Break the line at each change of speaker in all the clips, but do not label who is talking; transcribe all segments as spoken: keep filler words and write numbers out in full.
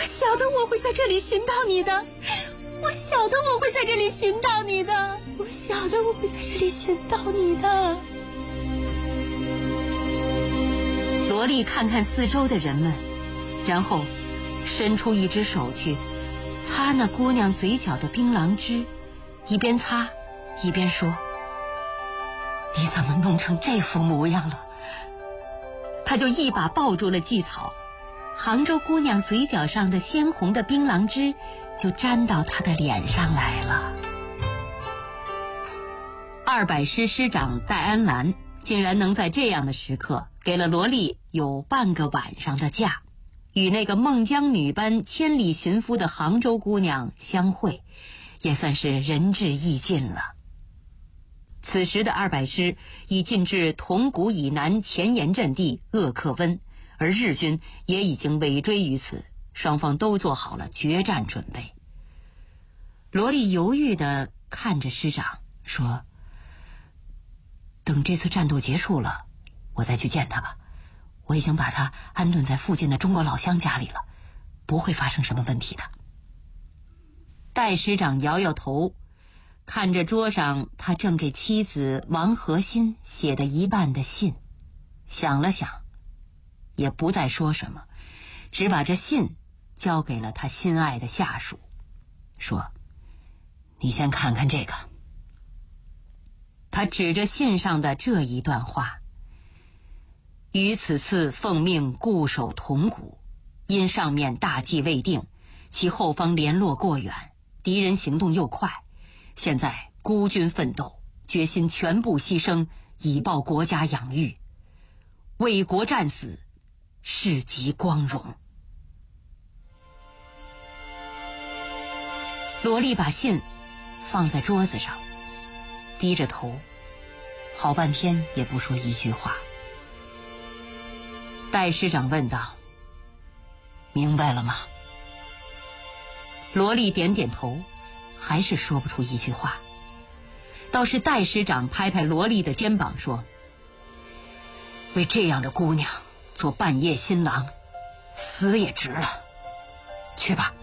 晓得我会在这里寻到你的，我晓得我会在这里寻到你的，我晓得我会在这里寻到你的。
萝莉看看四周的人们，然后伸出一只手去擦那姑娘嘴角的槟榔汁，一边擦一边说：你怎么弄成这副模样了？他就一把抱住了蓟草，杭州姑娘嘴角上的鲜红的槟榔汁就沾到她的脸上来了。二百师师长戴安澜竟然能在这样的时刻给了萝莉有半个晚上的假，与那个孟姜女般千里寻夫的杭州姑娘相会，也算是仁至义尽了。此时的二百师已进至铜鼓以南前沿阵地鄂克温，而日军也已经尾追于此，双方都做好了决战准备。萝莉犹豫地看着师长说：等这次战斗结束了，我再去见他吧。我已经把他安顿在附近的中国老乡家里了，不会发生什么问题的。戴师长摇摇头，看着桌上他正给妻子王和馨写的一半的信，想了想，也不再说什么，只把这信交给了他心爱的下属，说：你先看看这个。他指着信上的这一段话：于此次奉命固守铜鼓，因上面大计未定，其后方联络过远，敌人行动又快，现在孤军奋斗，决心全部牺牲，以报国家养育，为国战死，是极光荣。萝莉把信放在桌子上，低着头，好半天也不说一句话。戴师长问道：明白了吗？萝莉点点头，还是说不出一句话。倒是戴师长拍拍萝莉的肩膀说：为这样的姑娘做半夜新郎，死也值了，去吧。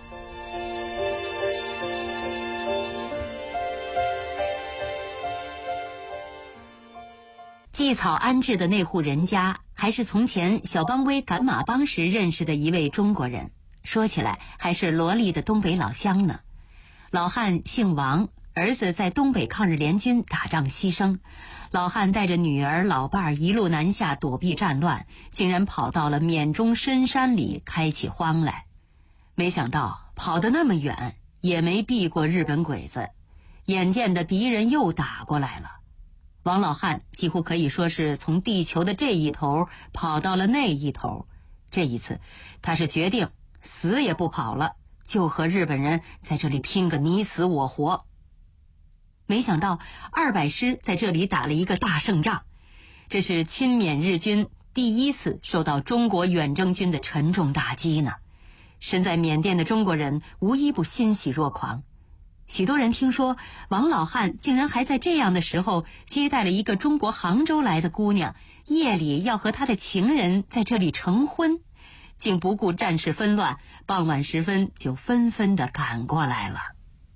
蓟草安置的那户人家，还是从前小邦威赶马帮时认识的一位中国人，说起来还是萝莉的东北老乡呢。老汉姓王，儿子在东北抗日联军打仗牺牲，老汉带着女儿老伴儿一路南下躲避战乱，竟然跑到了缅中深山里开起荒来。没想到跑得那么远，也没避过日本鬼子，眼见的敌人又打过来了。王老汉几乎可以说是从地球的这一头跑到了那一头，这一次他是决定死也不跑了，就和日本人在这里拼个你死我活。没想到二百师在这里打了一个大胜仗，这是亲缅日军第一次受到中国远征军的沉重打击呢。身在缅甸的中国人无一不欣喜若狂。许多人听说王老汉竟然还在这样的时候接待了一个中国杭州来的姑娘，夜里要和他的情人在这里成婚，竟不顾战事纷乱，傍晚时分就纷纷地赶过来了。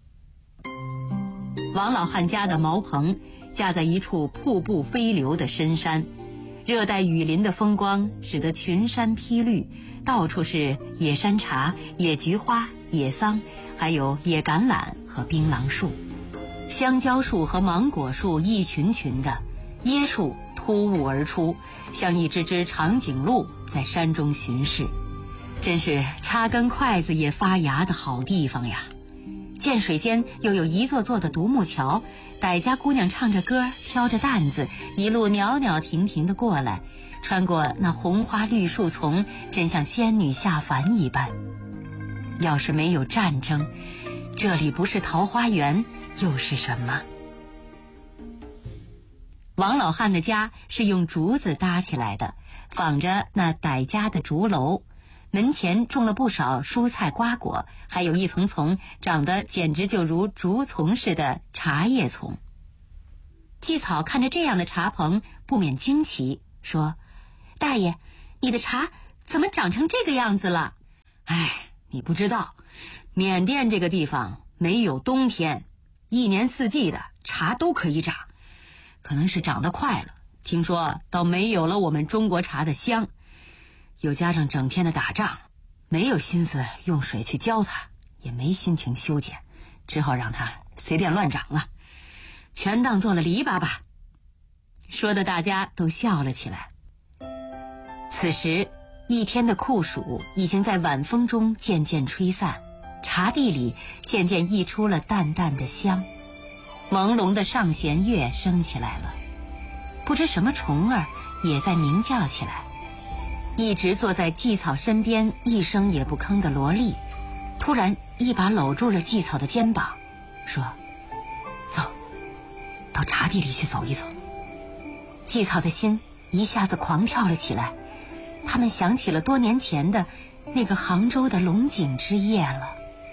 王老汉家的茅棚架在一处瀑布飞流的深山，热带雨林的风光使得群山披绿，到处是野山茶、野菊花、野桑，还有野橄榄和槟榔树，香蕉树和芒果树一群群的，椰树突兀而出，像一只只长颈鹿在山中巡视，真是插根筷子也发芽的好地方呀。涧水间又有一座座的独木桥，傣家姑娘唱着歌，挑着担子，一路袅袅婷婷地过来，穿过那红花绿树丛，真像仙女下凡一般。要是没有战争，这里不是桃花源又是什么？王老汉的家是用竹子搭起来的，仿着那傣家的竹楼，门前种了不少蔬菜瓜果，还有一丛丛长得简直就如竹丛似的茶叶丛。蓟草看着这样的茶棚，不免惊奇，说：大爷，你的茶怎么长成这个样子了？哎， 你不知道，缅甸这个地方没有冬天，一年四季的茶都可以长，可能是长得快了，听说倒没有了我们中国茶的香，又加上整天的打仗，没有心思用水去浇它，也没心情修剪，只好让它随便乱长了，全当做了篱笆吧。说的大家都笑了起来。此时一天的酷暑已经在晚风中渐渐吹散，茶地里渐渐溢出了淡淡的香，朦胧的上弦月升起来了，不知什么虫儿也在鸣叫起来。一直坐在季草身边一声也不吭的罗莉突然一把搂住了季草的肩膀，说：走，到茶地里去走一走。季草的心一下子狂跳了起来，他们想起了多年前的那个杭州的龙井之夜了。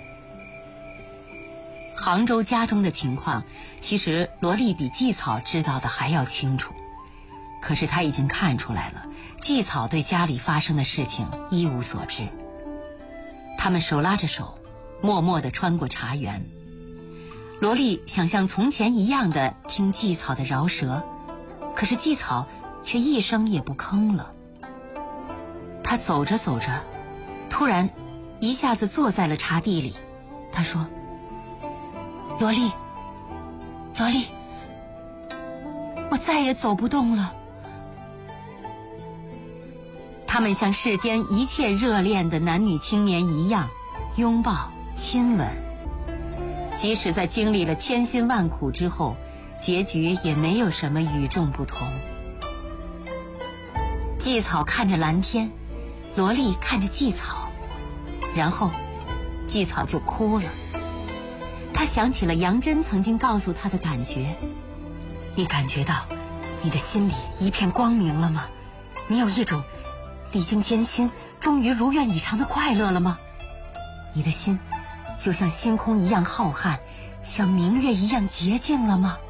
杭州家中的情况，其实罗莉比季草知道的还要清楚，可是她已经看出来了，季草对家里发生的事情一无所知。他们手拉着手，默默地穿过茶园。罗莉想像从前一样的听季草的饶舌，可是季草却一声也不吭了。他走着走着，突然一下子坐在了茶地里。他说：罗莉，罗莉，我再也走不动了。他们像世间一切热恋的男女青年一样，拥抱亲吻，即使在经历了千辛万苦之后，结局也没有什么与众不同。季草看着蓝天，罗莉看着季草，然后季草就哭了。他想起了杨真曾经告诉他的感觉：你感觉到你的心里一片光明了吗？你有一种历经艰辛终于如愿以偿的快乐了吗？你的心就像星空一样浩瀚，像明月一样洁净了吗？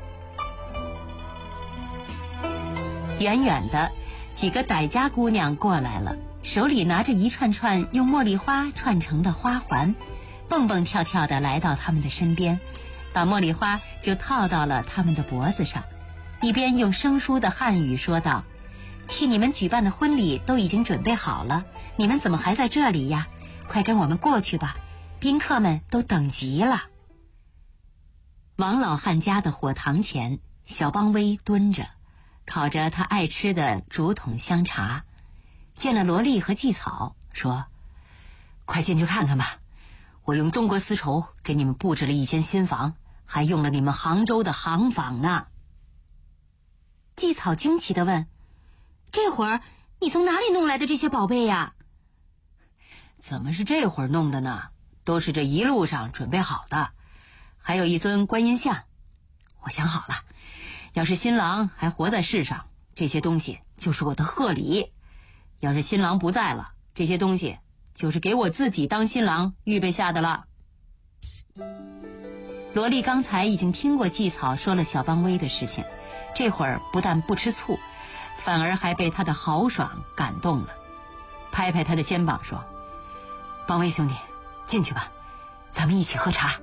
远远的几个傣家姑娘过来了，手里拿着一串串用茉莉花串成的花环，蹦蹦跳跳地来到他们的身边，把茉莉花就套到了他们的脖子上，一边用生疏的汉语说道：替你们举办的婚礼都已经准备好了，你们怎么还在这里呀？快跟我们过去吧，宾客们都等急了。王老汉家的火塘前，小邦威蹲着烤着他爱吃的竹筒香茶，见了罗莉和季草，说：快进去看看吧，我用中国丝绸给你们布置了一间新房，还用了你们杭州的杭纺呢。季草惊奇地问：这会儿你从哪里弄来的这些宝贝呀？怎么是这会儿弄的呢？都是这一路上准备好的，还有一尊观音像。我想好了，要是新郎还活在世上，这些东西就是我的贺礼；要是新郎不在了，这些东西就是给我自己当新郎预备下的了。罗莉刚才已经听过季草说了小邦威的事情，这会儿不但不吃醋，反而还被他的豪爽感动了，拍拍他的肩膀说：邦威兄弟，进去吧，咱们一起喝茶。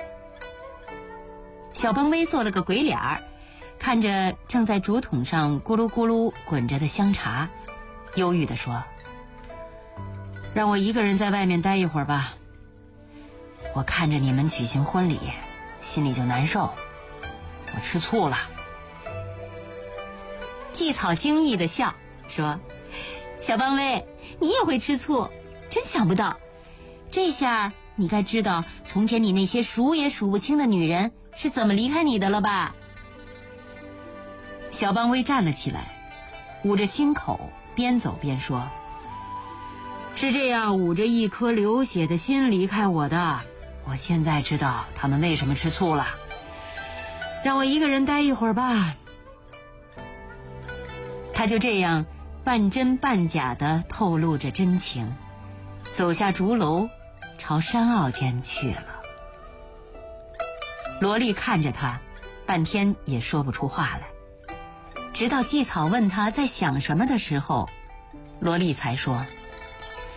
小邦威做了个鬼脸儿，看着正在竹筒上咕噜咕噜滚着的香茶，忧郁地说：让我一个人在外面待一会儿吧，我看着你们举行婚礼心里就难受，我吃醋了。季草惊异地笑说：小邦威，你也会吃醋，真想不到，这下你该知道从前你那些数也数不清的女人是怎么离开你的了吧？小邦威站了起来，捂着心口，边走边说：是这样捂着一颗流血的心离开我的，我现在知道他们为什么吃醋了，让我一个人待一会儿吧。他就这样半真半假地透露着真情，走下竹楼，朝山坳间去了。罗莉看着他，半天也说不出话来，直到季草问他在想什么的时候，罗莉才说：